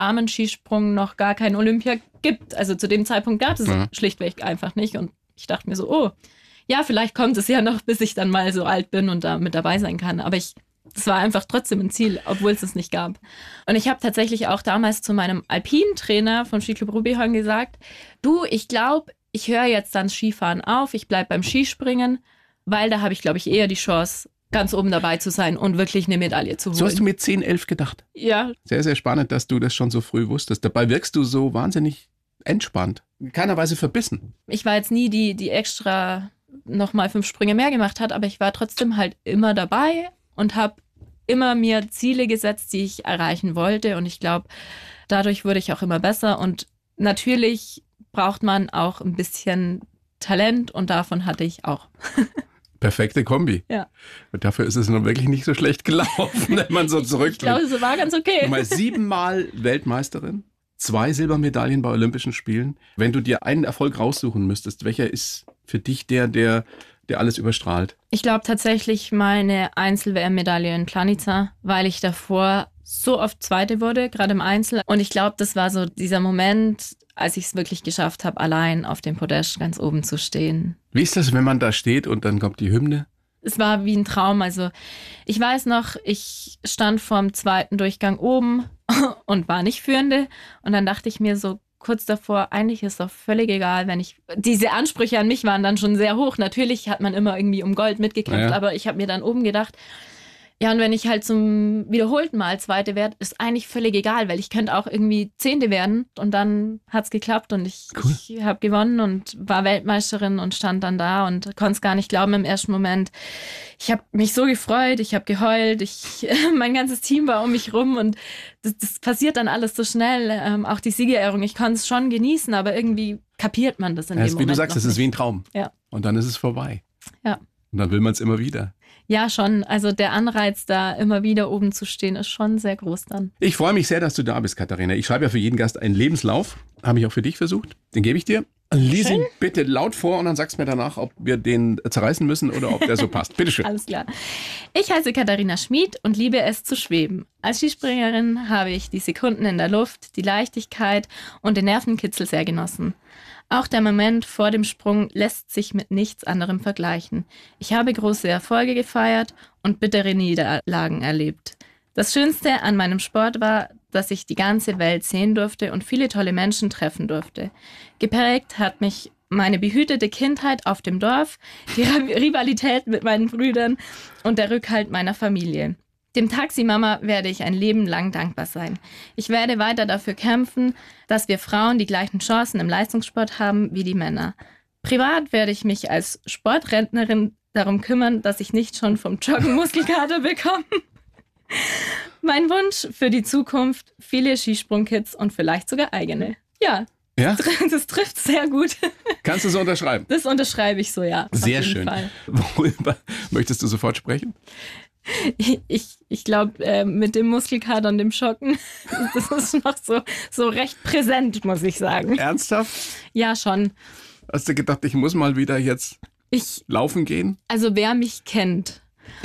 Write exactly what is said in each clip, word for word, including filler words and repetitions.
Armen-Skisprung noch gar kein Olympia gibt. Also zu dem Zeitpunkt gab es Mhm. schlichtweg einfach nicht. Und ich dachte mir so, oh, ja, vielleicht kommt es ja noch, bis ich dann mal so alt bin und da mit dabei sein kann. Aber ich, das war einfach trotzdem ein Ziel, obwohl es es nicht gab. Und ich habe tatsächlich auch damals zu meinem Alpin-Trainer vom Skiclub Rubihorn gesagt, du, ich glaube, ich höre jetzt dann Skifahren auf, ich bleibe beim Skispringen, weil da habe ich, glaube ich, eher die Chance, ganz oben dabei zu sein und wirklich eine Medaille zu holen. So hast du mit zehn, elf gedacht? Ja. Sehr, sehr spannend, dass du das schon so früh wusstest. Dabei wirkst du so wahnsinnig entspannt. In keiner Weise verbissen. Ich war jetzt nie die, die extra nochmal fünf Sprünge mehr gemacht hat, aber ich war trotzdem halt immer dabei und habe immer mir Ziele gesetzt, die ich erreichen wollte. Und ich glaube, dadurch wurde ich auch immer besser. Und natürlich braucht man auch ein bisschen Talent und davon hatte ich auch. Perfekte Kombi. Ja. Und dafür ist es nun wirklich nicht so schlecht gelaufen, wenn man so Ich zurückblickt. glaube, es war ganz okay. Mal siebenmal Weltmeisterin, zwei Silbermedaillen bei Olympischen Spielen. Wenn du dir einen Erfolg raussuchen müsstest, welcher ist für dich der, der, der alles überstrahlt? Ich glaube tatsächlich meine Einzel-W M-Medaille in Planica, weil ich davor so oft Zweite wurde, gerade im Einzel. Und ich glaube, das war so dieser Moment, als ich es wirklich geschafft habe, allein auf dem Podest ganz oben zu stehen. Wie ist das, wenn man da steht und dann kommt die Hymne? Es war wie ein Traum. Also ich weiß noch, ich stand vorm zweiten Durchgang oben und war nicht Führende. Und dann dachte ich mir so kurz davor, eigentlich ist doch völlig egal, wenn ich... Diese Ansprüche an mich waren dann schon sehr hoch. Natürlich hat man immer irgendwie um Gold mitgekämpft, Ja. aber ich habe mir dann oben gedacht, ja, und wenn ich halt zum wiederholten Mal Zweite werde, ist eigentlich völlig egal, weil ich könnte auch irgendwie Zehnte werden und dann hat's geklappt und ich, Cool. ich habe gewonnen und war Weltmeisterin und stand dann da und konnte es gar nicht glauben im ersten Moment. Ich habe mich so gefreut, ich habe geheult, ich, mein ganzes Team war um mich rum und das, das passiert dann alles so schnell, ähm, auch die Siegerehrung. Ich konnte es schon genießen, aber irgendwie kapiert man das in Ja, dem ist, Moment wie du sagst, es noch ist wie nicht. ein Traum. Ja. Und dann ist es vorbei. Ja. Und dann will man es immer wieder. Ja, schon. Also der Anreiz, da immer wieder oben zu stehen, ist schon sehr groß dann. Ich freue mich sehr, dass du da bist, Katharina. Ich schreibe ja für jeden Gast einen Lebenslauf. Habe ich auch für dich versucht. Den gebe ich dir. Lies ihn bitte laut vor und dann sagst du mir danach, ob wir den zerreißen müssen oder ob der so passt. Bitteschön. Alles klar. Ich heiße Katharina Schmid und liebe es zu schweben. Als Skispringerin habe ich die Sekunden in der Luft, die Leichtigkeit und den Nervenkitzel sehr genossen. Auch der Moment vor dem Sprung lässt sich mit nichts anderem vergleichen. Ich habe große Erfolge gefeiert und bittere Niederlagen erlebt. Das Schönste an meinem Sport war, dass ich die ganze Welt sehen durfte und viele tolle Menschen treffen durfte. Geprägt hat mich meine behütete Kindheit auf dem Dorf, die Rivalität mit meinen Brüdern und der Rückhalt meiner Familie. Dem Taximama werde ich ein Leben lang dankbar sein. Ich werde weiter dafür kämpfen, dass wir Frauen die gleichen Chancen im Leistungssport haben wie die Männer. Privat werde ich mich als Sportrentnerin darum kümmern, dass ich nicht schon vom Joggen Muskelkater bekomme. Mein Wunsch für die Zukunft, viele Skisprungkits und vielleicht sogar eigene. Ja, Ja? das trifft sehr gut. Kannst du so unterschreiben? Das unterschreibe ich so, ja. Auf Sehr jeden schön. Fall. Worüber möchtest du sofort sprechen? Ich, ich glaube, äh, mit dem Muskelkater und dem Schocken, das ist noch so, so recht präsent, muss ich sagen. Ernsthaft? Ja, schon. Hast du gedacht, ich muss mal wieder jetzt Ich, laufen gehen? also wer mich kennt,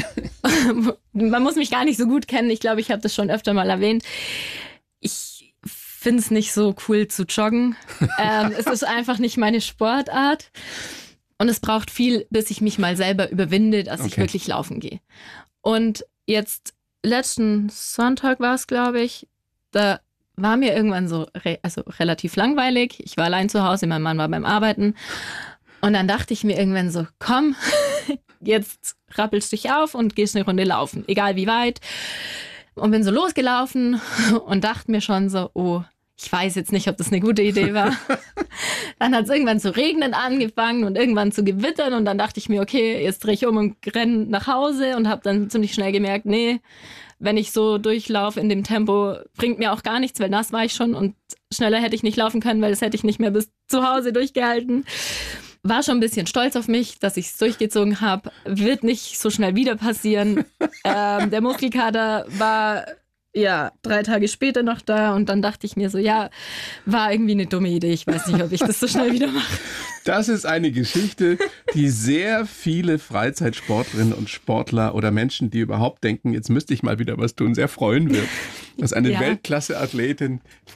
man muss mich gar nicht so gut kennen, ich glaube, ich habe das schon öfter mal erwähnt. Ich finde es nicht so cool zu joggen. ähm, es ist einfach nicht meine Sportart. Und es braucht viel, bis ich mich mal selber überwinde, dass ich Okay. wirklich laufen gehe. Und jetzt, letzten Sonntag war es, glaube ich, da war mir irgendwann so re- also relativ langweilig. Ich war allein zu Hause, mein Mann war beim Arbeiten. Und dann dachte ich mir irgendwann so, komm, jetzt rappelst dich auf und gehst eine Runde laufen, egal wie weit. Und bin so losgelaufen und dachte mir schon so, oh, ich weiß jetzt nicht, ob das eine gute Idee war. Dann hat es irgendwann zu regnen angefangen und irgendwann zu gewittern und dann dachte ich mir, okay, jetzt drehe ich um und renne nach Hause und habe dann ziemlich schnell gemerkt, nee, wenn ich so durchlaufe in dem Tempo, bringt mir auch gar nichts, weil nass war ich schon und schneller hätte ich nicht laufen können, weil das hätte ich nicht mehr bis zu Hause durchgehalten. War schon ein bisschen stolz auf mich, dass ich es durchgezogen habe. Wird nicht so schnell wieder passieren. ähm, der Muskelkater war ja, drei Tage später noch da und dann dachte ich mir so, ja, war irgendwie eine dumme Idee. Ich weiß nicht, ob ich das so schnell wieder mache. Das ist eine Geschichte, die sehr viele Freizeitsportlerinnen und Sportler oder Menschen, die überhaupt denken, jetzt müsste ich mal wieder was tun, sehr freuen wird. Dass eine Ja. Weltklasse-Athletin